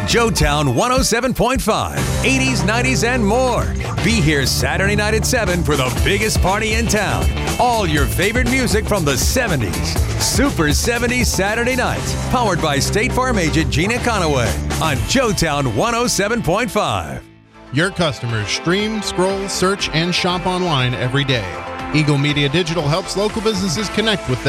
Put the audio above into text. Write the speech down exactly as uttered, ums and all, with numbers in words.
Joetown one oh seven point five, eighties, nineties, and more. Be here Saturday night at seven for the biggest party in town. All your favorite music from the seventies. Super seventies Saturday nights. Powered by State Farm agent Gina Conaway on Joetown one oh seven point five. Your customers stream, scroll, search, and shop online every day. Eagle Media Digital helps local businesses connect with them.